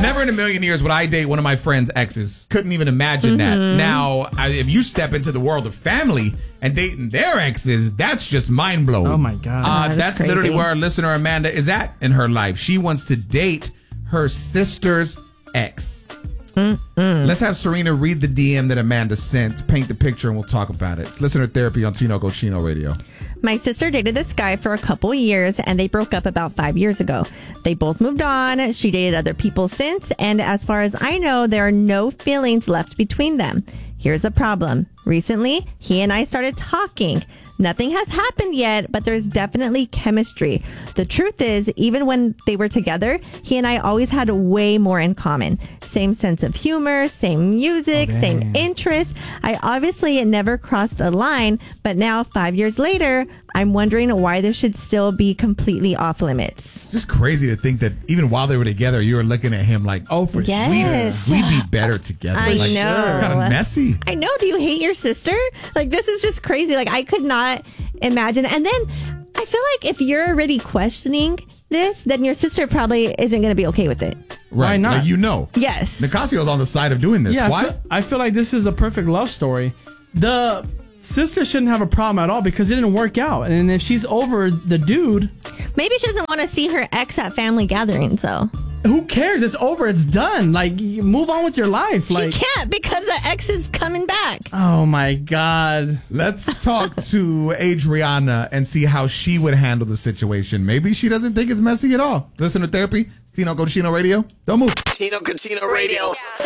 Never in a million years would I date one of my friend's exes. Couldn't even imagine that. Now, if you step into the world of family and dating their exes, that's just mind blowing. Oh my God. That's crazy. literally where our listener Amanda is at in her life. She wants to date her sister's ex. Let's have Serena read the DM that Amanda sent, paint the picture, and we'll talk about it. It's Listener Therapy on Tino Cochino Radio. My sister dated this guy for a couple years and they broke up about 5 years ago. They both moved on. She dated other people since. And as far as I know, there are no feelings left between them. Here's the problem. Recently, he and I started talking. Nothing has happened yet, but there's definitely chemistry. The truth is, even when they were together, he and I always had way more in common. Same sense of humor, same music, same interests. I obviously never crossed a line, but now 5 years later, I'm wondering why this should still be completely off limits. It's just crazy to think that even while they were together, you were looking at him like, Oh, for Yes. we'd be better together. I Like, know. It's kind of messy. I know. Do you hate your sister? Like, this is just crazy. Like, I could not imagine. And then I feel like if you're already questioning this, then your sister probably isn't going to be okay with it. Right. Why not? Like, you know. Yes. Nicasio's on the side of doing this. Yeah, Why? I feel like this is the perfect love story. The sister shouldn't have a problem at all because it didn't work out. And if she's over the dude, Maybe she doesn't want to see her ex at family gatherings, though. who cares? It's over. It's done. Like, you move on with your life. Like, She can't because the ex is coming back. oh my God. Let's talk to Adriana and see how she would handle the situation. Maybe she doesn't think it's messy at all. Listener Therapy, Tino Cochino Radio. Don't move. Tino Cochino Radio.